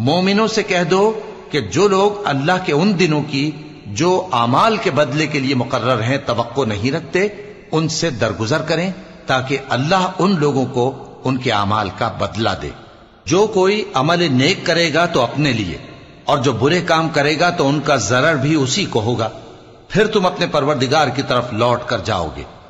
मोमिनों से कह दो कि जो लोग अल्लाह के उन दिनों की जो आमाल के बदले के लिए मुकर्रर हैं तवक्को नहीं रखते, उनसे दरगुजर करें ताकि अल्लाह उन लोगों को उनके आमाल का बदला दे। जो कोई अमल नेक करेगा तो अपने लिए, और जो बुरे काम करेगा तो उनका जरर भी उसी को होगा। फिर तुम अपने परवरदिगार की तरफ लौट कर जाओगे।